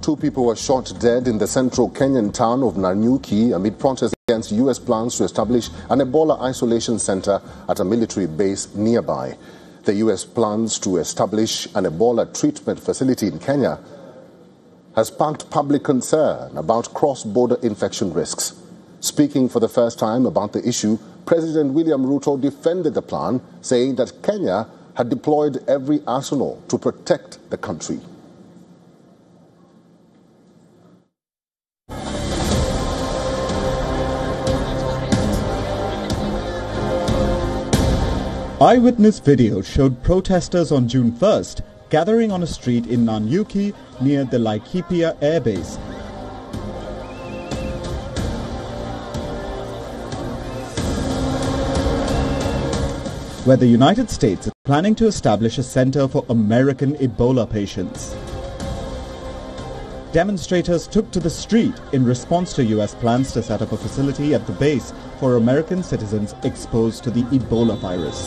2 people were shot dead in the central Kenyan town of Nanyuki amid protests against U.S. plans to establish an Ebola isolation center at a military base nearby. The U.S. plans to establish an Ebola treatment facility in Kenya has sparked public concern about cross-border infection risks. Speaking for the first time about the issue, President William Ruto defended the plan, saying that Kenya had deployed every arsenal to protect the country. Eyewitness video showed protesters on June 1st gathering on a street in Nanyuki near the Laikipia Air Base. Where the United States is planning to establish a center for American Ebola patients. Demonstrators took to the street in response to U.S. plans to set up a facility at the base for American citizens exposed to the Ebola virus.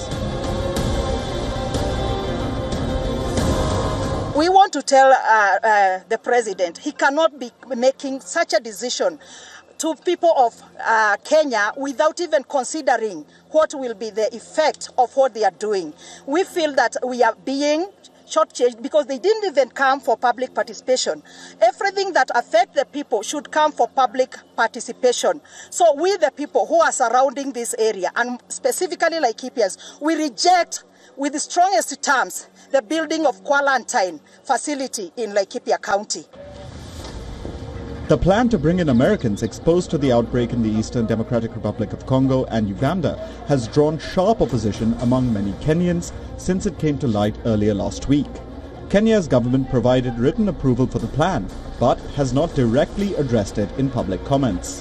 We want to tell the president he cannot be making such a decision to people of Kenya without even considering what will be the effect of what they are doing. We feel that we are being shortchanged because they didn't even come for public participation. Everything that affects the people should come for public participation. So we, the people who are surrounding this area, and specifically Laikipians, we reject with the strongest terms the building of quarantine facility in Laikipia County. The plan to bring in Americans exposed to the outbreak in the Eastern Democratic Republic of Congo and Uganda has drawn sharp opposition among many Kenyans since it came to light earlier last week. Kenya's government provided written approval for the plan, but has not directly addressed it in public comments.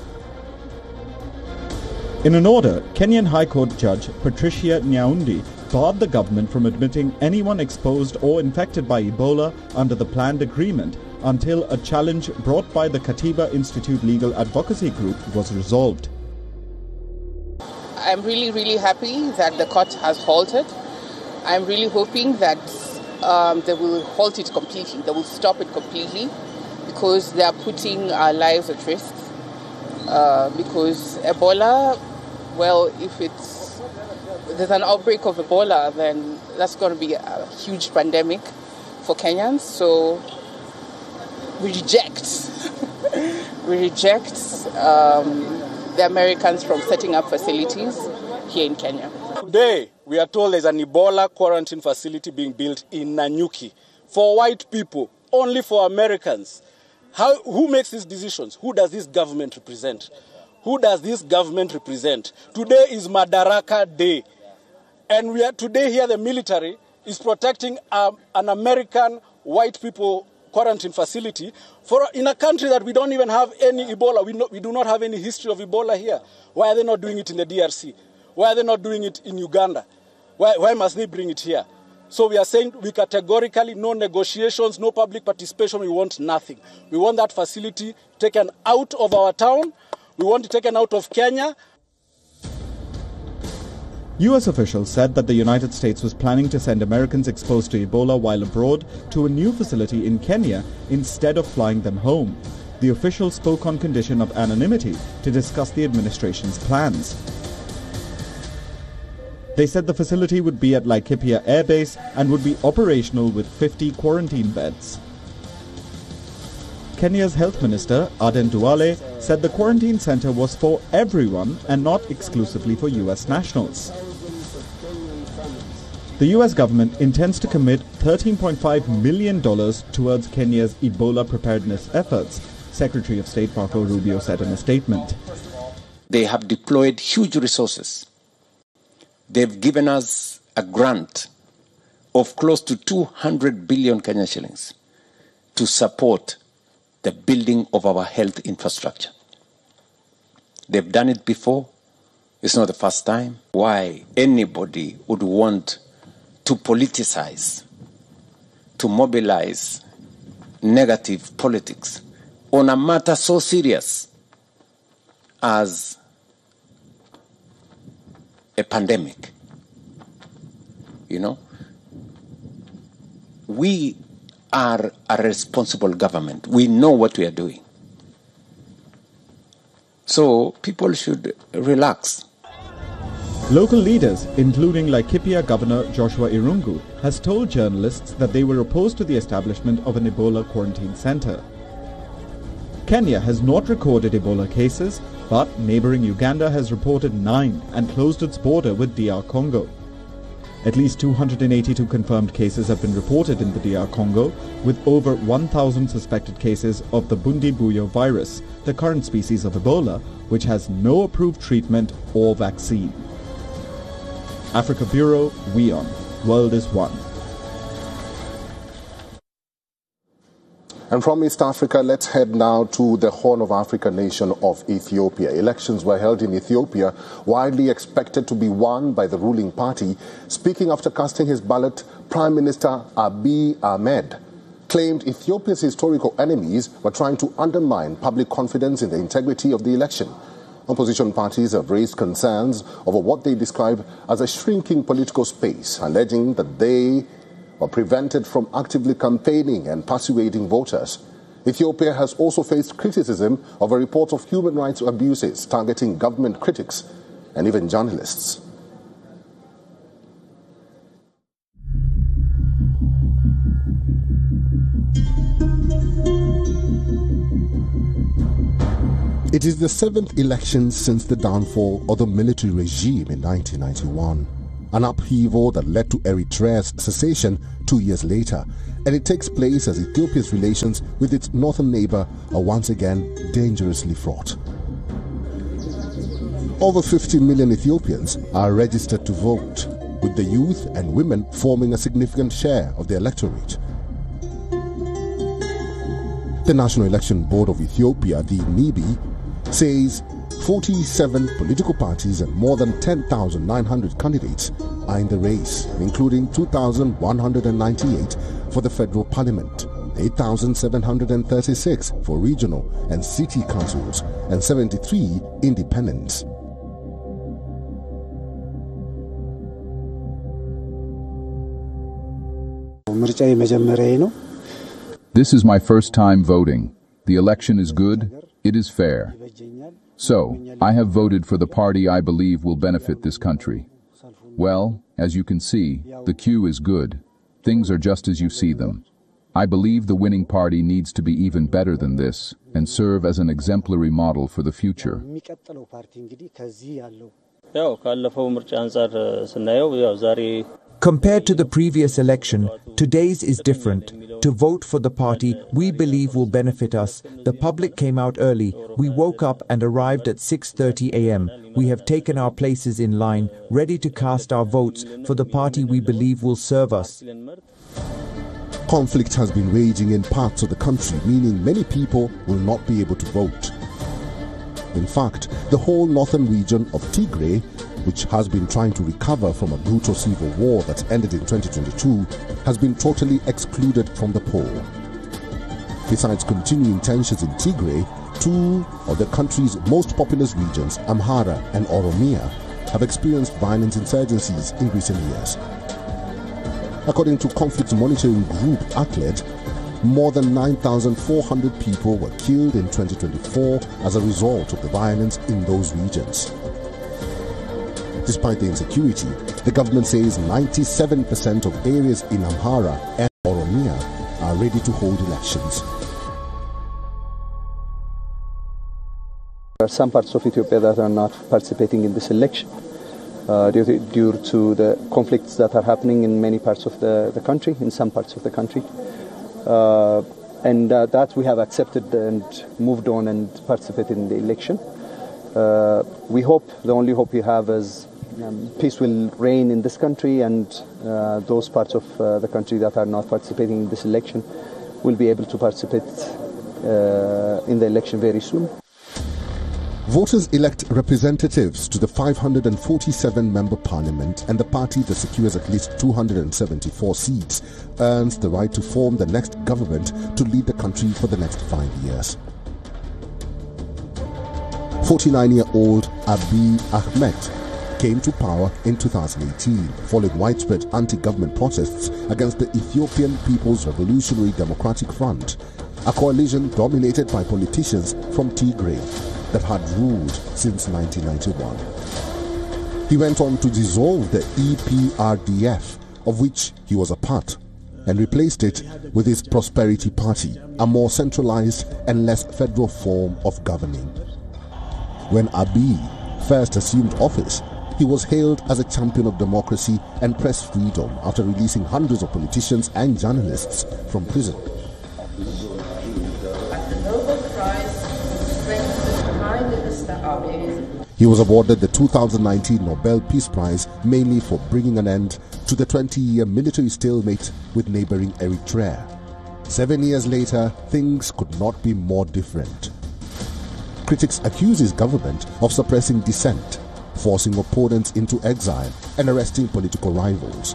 In an order, Kenyan High Court Judge Patricia Nyaundi barred the government from admitting anyone exposed or infected by Ebola under the planned agreement until a challenge brought by the Katiba Institute Legal Advocacy Group was resolved. I'm really happy that the court has halted. I'm really hoping that they will halt it completely, they will stop it completely, because they are putting our lives at risk. Because Ebola, well, if there's an outbreak of Ebola, then that's going to be a huge pandemic for Kenyans. So we reject the Americans from setting up facilities here in Kenya. Today, we are told there's an Ebola quarantine facility being built in Nanyuki for white people, only for Americans. Who makes these decisions? Who does this government represent? Who does this government represent? Today is Madaraka Day. And today here the military is protecting an American white people quarantine facility in a country that we don't even have any Ebola. We do not have any history of Ebola here. Why are they not doing it in the DRC? Why are they not doing it in Uganda? Why must they bring it here? So we are saying we categorically, no negotiations, no public participation, we want nothing. We want that facility taken out of our town. We want it taken out of Kenya. U.S. officials said that the United States was planning to send Americans exposed to Ebola while abroad to a new facility in Kenya instead of flying them home. The officials spoke on condition of anonymity to discuss the administration's plans. They said the facility would be at Laikipia Air Base and would be operational with 50 quarantine beds. Kenya's Health Minister, Aden Duale, said the quarantine center was for everyone and not exclusively for U.S. nationals. The U.S. government intends to commit $13.5 million towards Kenya's Ebola preparedness efforts, Secretary of State Marco Rubio said in a statement. They have deployed huge resources. They've given us a grant of close to 200 billion Kenya shillings to support the building of our health infrastructure. They've done it before. It's not the first time. Why anybody would want to politicize, to mobilize negative politics on a matter so serious as a pandemic. You know, we are a responsible government. We know what we are doing. So people should relax. Local leaders, including Laikipia Governor Joshua Irungu, has told journalists that they were opposed to the establishment of an Ebola quarantine center. Kenya has not recorded Ebola cases, but neighboring Uganda has reported 9 and closed its border with DR Congo. At least 282 confirmed cases have been reported in the DR Congo, with over 1,000 suspected cases of the Bundibugyo virus, the current species of Ebola, which has no approved treatment or vaccine. Africa Bureau, WION. World is One. And from East Africa, let's head now to the Horn of Africa nation of Ethiopia. Elections were held in Ethiopia, widely expected to be won by the ruling party. Speaking after casting his ballot, Prime Minister Abiy Ahmed claimed Ethiopia's historical enemies were trying to undermine public confidence in the integrity of the election. Opposition parties have raised concerns over what they describe as a shrinking political space, alleging that they were prevented from actively campaigning and persuading voters. Ethiopia has also faced criticism of a report of human rights abuses targeting government critics and even journalists. It is the 7th election since the downfall of the military regime in 1991. An upheaval that led to Eritrea's secession 2 years later, and it takes place as Ethiopia's relations with its northern neighbor are once again dangerously fraught. Over 50 million Ethiopians are registered to vote, with the youth and women forming a significant share of the electorate. The National Election Board of Ethiopia, the NIBI, says 47 political parties and more than 10,900 candidates are in the race, including 2,198 for the federal parliament, 8,736 for regional and city councils, and 73 independents. This is my first time voting. The election is good, it is fair. So, I have voted for the party I believe will benefit this country. Well, as you can see, the queue is good. Things are just as you see them. I believe the winning party needs to be even better than this and serve as an exemplary model for the future. Compared to the previous election, today's is different. To vote for the party we believe will benefit us, the public came out early. We woke up and arrived at 6:30 a.m. We have taken our places in line, ready to cast our votes for the party we believe will serve us. Conflict has been raging in parts of the country, meaning many people will not be able to vote. In fact, the whole northern region of Tigray, which has been trying to recover from a brutal civil war that ended in 2022, has been totally excluded from the poll. Besides continuing tensions in Tigray, two of the country's most populous regions, Amhara and Oromia, have experienced violent insurgencies in recent years. According to conflict monitoring group ACLED, more than 9,400 people were killed in 2024 as a result of the violence in those regions. Despite the insecurity, the government says 97% of areas in Amhara and Oromia are ready to hold elections. There are some parts of Ethiopia that are not participating in this election due to the conflicts that are happening in many parts of the country, in some parts of the country. And that we have accepted and moved on and participated in the election. We hope, the only hope we have is peace will reign in this country, and those parts of the country that are not participating in this election will be able to participate in the election very soon. Voters elect representatives to the 547-member parliament, and the party that secures at least 274 seats earns the right to form the next government to lead the country for the next 5 years. 49-year-old Abiy Ahmed came to power in 2018 following widespread anti-government protests against the Ethiopian People's Revolutionary Democratic Front, a coalition dominated by politicians from Tigray that had ruled since 1991. He went on to dissolve the EPRDF, of which he was a part, and replaced it with his Prosperity Party, a more centralized and less federal form of governing. When Abiy first assumed office, he was hailed as a champion of democracy and press freedom after releasing hundreds of politicians and journalists from prison. He was awarded the 2019 Nobel Peace Prize mainly for bringing an end to the 20-year military stalemate with neighboring Eritrea. 7 years later, things could not be more different. Critics accuse his government of suppressing dissent, forcing opponents into exile, and arresting political rivals.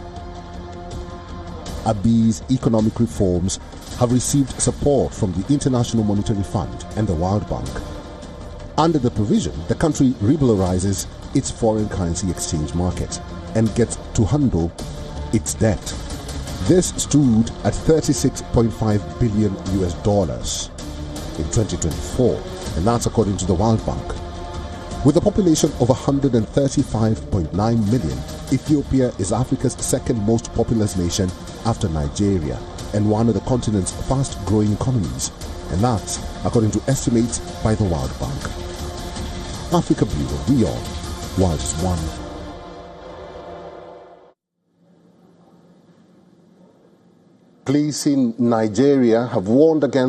Abiy's economic reforms have received support from the International Monetary Fund and the World Bank. Under the provision, the country regularizes its foreign currency exchange market and gets to handle its debt. This stood at $36.5 billion in 2024, and that's according to the World Bank. With a population of 135.9 million, Ethiopia is Africa's second most populous nation after Nigeria and one of the continent's fast-growing economies, and that's according to estimates by the World Bank. Africa Bureau, beyond, World is One. Police in Nigeria have warned against